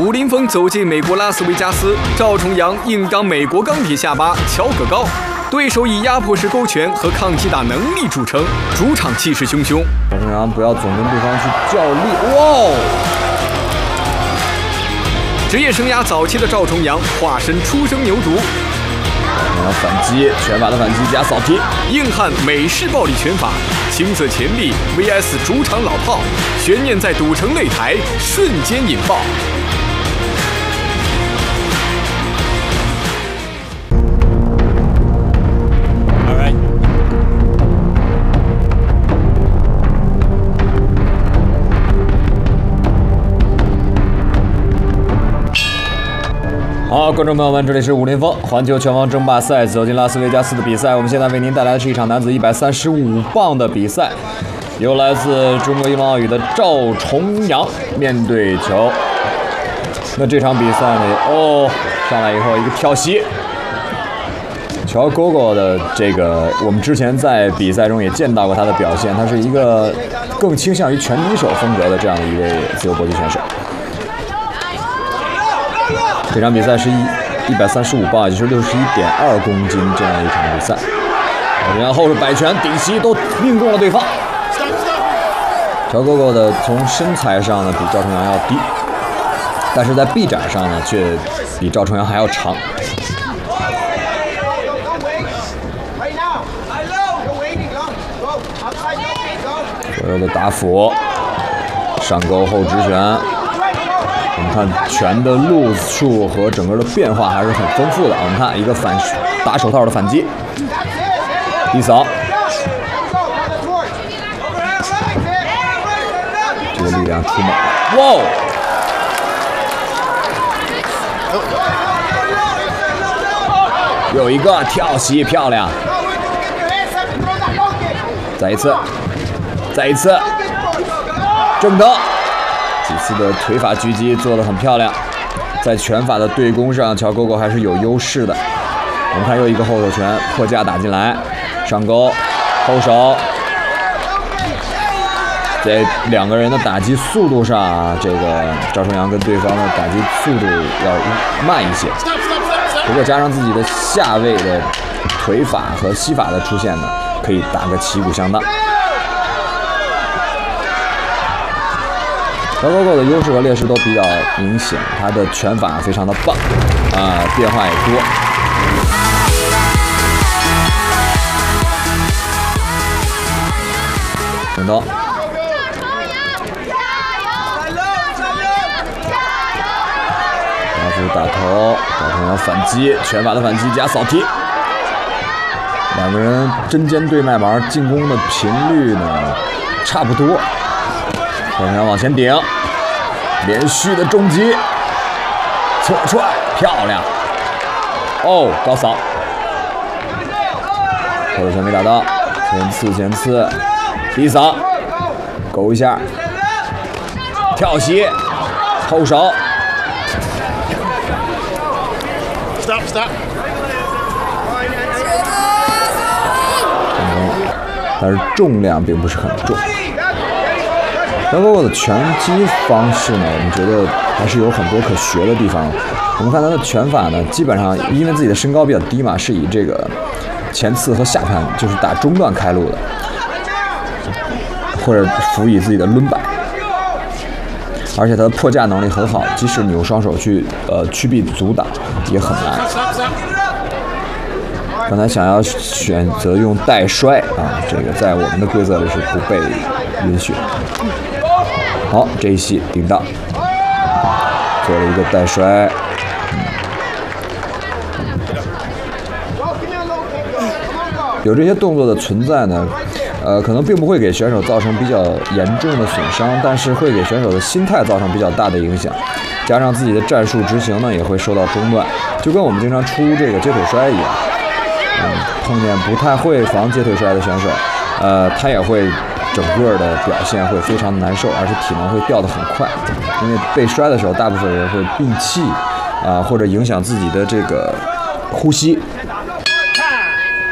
吴林峰走进美国拉斯维加斯，赵重阳硬刚美国钢铁下巴乔戈高，对手以压迫式勾拳和抗击打能力著称，主场气势汹汹。 赵重阳不要总跟对方去较力，哇！ 职业生涯早期的赵重阳化身初生牛犊， 然后反击，拳法的反击加扫踢， 硬汉美式暴力拳法，青色潜力 VS 主场老炮，悬念在赌城擂台瞬间引爆。 好，观众朋友们，这里是武林风环球拳王争霸赛，走进拉斯维加斯的比赛。我们现在为您带来的是一场男子135磅的比赛，由来自中国一龙奥宇的赵重阳面对乔。那这场比赛呢，上来以后一个跳袭，乔戈高的这个，我们之前在比赛中也见到过他的表现，他是一个更倾向于拳击手风格的这样的一位自由搏击选手。这场比赛是135磅，也就是61.2公斤这样一场比赛。然后是摆拳、顶膝都命中了对方。乔戈高的从身材上呢比赵重阳要低，但是在臂展上呢却比赵重阳还要长。左右的打斧，上勾后直拳。我们看拳的路数和整个的变化还是很丰富的。我们看一个打手套的反击，低扫，这个力量出猛，哇！有一个跳袭，漂亮！再一次，正德。几次的腿法狙击做得很漂亮，在拳法的对攻上，乔戈高还是有优势的。我们看又一个后手拳破架打进来，上勾后手，在两个人的打击速度上啊，这个赵重阳跟对方的打击速度要慢一些。不过加上自己的下位的腿法和膝法的出现呢，可以打个旗鼓相当。乔戈高的优势和劣势都比较明显，他的拳法非常的棒，变化也多。等等，打斧打头，赵重阳反击，拳法的反击加扫踢，两个人针尖对麦芒，进攻的频率呢差不多。赵重阳往前顶，连续的重击，侧踹，漂亮！高扫，后手拳没打到，前刺，低扫，勾一下，跳袭，后手，但是重量并不是很重。乔戈高的拳击方式呢，我们觉得还是有很多可学的地方。我们看他的拳法呢，基本上因为自己的身高比较低嘛，是以这个前刺和下盘，就是打中段开路的，或者辅以自己的抡摆。而且他的破架能力很好，即使你用双手去屈臂阻挡也很难。刚才想要选择用带摔啊，这个在我们的规则里是不被允许的。好，这一系顶到，做了一个带摔，有这些动作的存在呢，可能并不会给选手造成比较严重的损伤，但是会给选手的心态造成比较大的影响，加上自己的战术执行呢也会受到中断，就跟我们经常出这个接腿摔一样，碰见不太会防接腿摔的选手，他也会整个的表现会非常难受，而且体能会掉得很快，因为被摔的时候，大部分人会闭气或者影响自己的这个呼吸，